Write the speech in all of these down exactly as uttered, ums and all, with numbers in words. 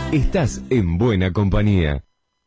estás en buena compañía.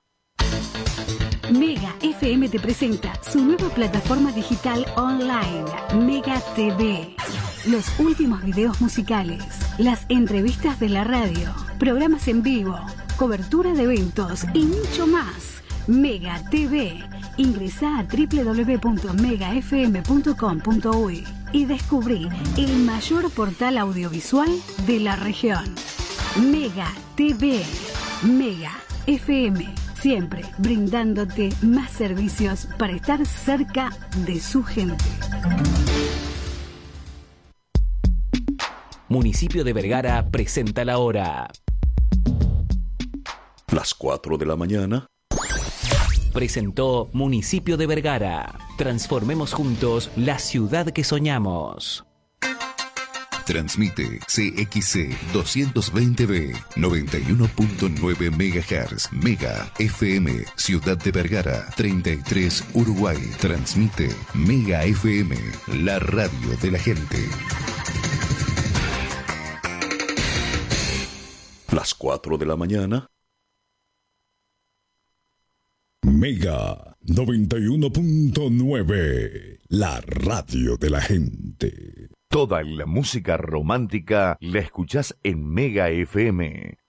Mega F M te presenta su nueva plataforma digital online, Mega T V. Los últimos videos musicales, las entrevistas de la radio, programas en vivo, cobertura de eventos y mucho más. Mega T V. Ingresá a doble u doble u doble u punto mega f m punto com punto u y y descubrí el mayor portal audiovisual de la región. Mega T V. Mega F M. Siempre brindándote más servicios para estar cerca de su gente. Municipio de Vergara presenta la hora. Las cuatro de la mañana. Presentó Municipio de Vergara. Transformemos juntos la ciudad que soñamos. Transmite C X C doscientos veinte B, noventa y uno punto nueve megahertz, Mega F M, Ciudad de Vergara, treinta y tres Uruguay. Transmite Mega F M, la radio de la gente. Las cuatro de la mañana. Mega noventa y uno punto nueve, la radio de la gente. Toda la música romántica la escuchás en Mega F M.